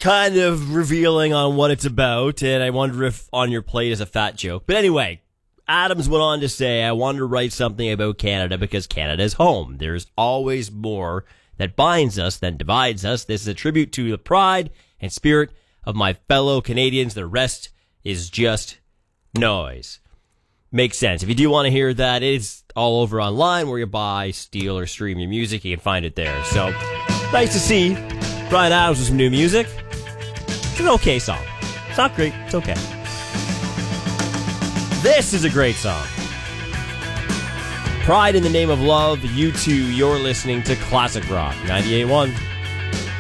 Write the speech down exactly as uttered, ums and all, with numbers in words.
kind of revealing on what it's about, and I wonder if on your plate is a fat joke. But anyway, Adams went on to say, I wanted to write something about Canada because Canada is home. There's always more that binds us than divides us. This is a tribute to the pride and spirit of my fellow Canadians. The rest is just noise. Makes sense. If you do want to hear that, it's all over online where you buy, steal, or stream your music. You can find it there. So, nice to see Bryan Adams with some new music. It's an okay song. It's not great. It's okay. This is a great song. Pride in the Name of Love. You two, you're listening to Classic Rock ninety-eight point one.